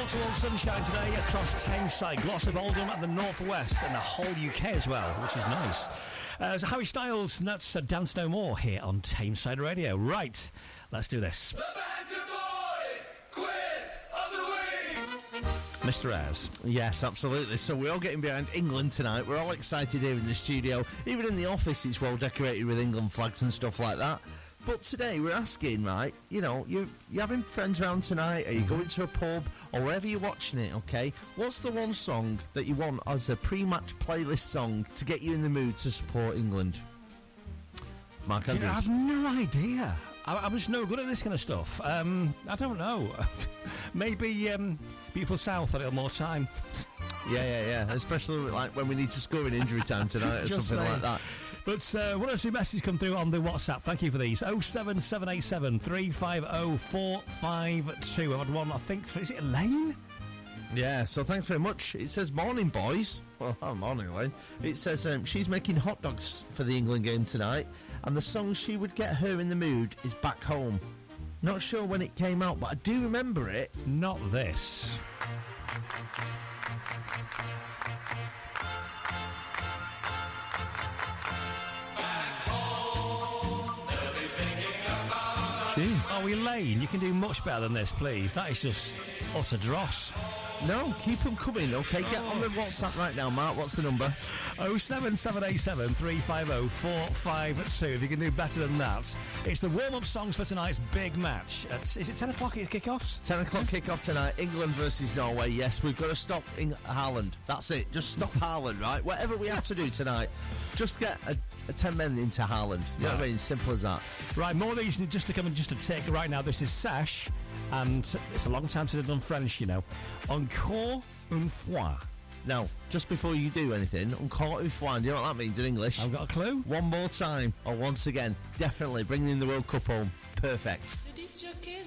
wall-to-wall sunshine today across Tameside, Glossop, Oldham and the Northwest and the whole UK as well, which is nice. So Harry Styles, and that's Dance No More here on Tameside Radio. Right, let's do this. The Banter Boys Quiz of the Week. Mr. Ayres. Yes, absolutely. So we're all getting behind England tonight. We're all excited here in the studio. Even in the office, it's well decorated with England flags and stuff like that. But today we're asking, right, you know, you're having friends around tonight, are you going to a pub, or wherever you're watching it, okay? What's the one song that you want as a pre-match playlist song to get you in the mood to support England? Mark Andrews. I have no idea. I'm just no good at this kind of stuff. I don't know. Maybe Beautiful South a little more time. Yeah. Especially like when we need to score in injury time tonight or something like that. But one or two messages come through on the WhatsApp. Thank you for these. 07787 350 452. I had one, I think, is it Elaine? Yeah, so thanks very much. It says, morning, boys. Well, morning, Elaine. It says she's making hot dogs for the England game tonight, and the song she would get her in the mood is Back Home. Not sure when it came out, but I do remember it. Not this. Oh, Elaine, you can do much better than this, please. That is just utter dross. No, keep them coming, okay? Get on the WhatsApp right now, Mark. What's the number? 07787 350 452. If you can do better than that. It's the warm-up songs for tonight's big match. Is it 10 o'clock at kick-offs? 10 o'clock kick-off tonight, England versus Norway. Yes, we've got to stop Haaland. That's it. Just stop Haaland, right? Whatever we have to do tonight, just get a 10 men into Haaland. You know what I mean? Simple as that. Right, more reason just to come and just to take right now. This is Sash, and it's a long time since I've done French, you know. Encore une fois. Now, just before you do anything, encore une fois, do you know what that means in English? I've got a clue. One more time, or once again. Definitely bringing the World Cup home. Perfect. Le disc jockey